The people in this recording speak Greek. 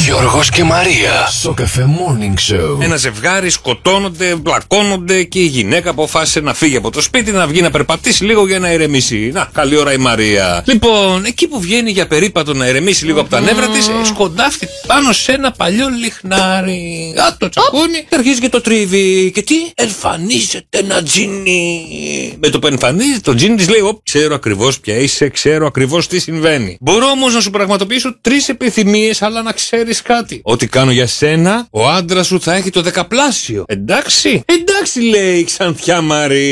Γιώργος και Μαρία. Σοκαφέ Morning Show. Ένα ζευγάρι σκοτώνονται, μπλακώνονται και η γυναίκα αποφάσισε να φύγει από το σπίτι, να βγει να περπατήσει λίγο για να ηρεμήσει. Να, καλή ώρα η Μαρία. Λοιπόν, εκεί που βγαίνει για περίπατο να ηρεμήσει λίγο από τα νεύρα της, σκοντάφτει πάνω σε ένα παλιό λιχνάρι. Α, το τσακώνει και αρχίζει και το τρίβει. Και τι? Εμφανίζεται ένα τζίνι. Με το που εμφανίζεται το τζίνι της λέει: ξέρω ακριβώς ποια είσαι, ξέρω ακριβώς τι συμβαίνει. Μπορώ όμως να σου πραγματοποιήσω 3 επιθυμίες, αλλά να ξέρεις κάτι. Ό,τι κάνω για σένα, ο άντρας σου θα έχει το 10πλάσιο. Εντάξει? Εντάξει, λέει η Ξανθιά Μαρία.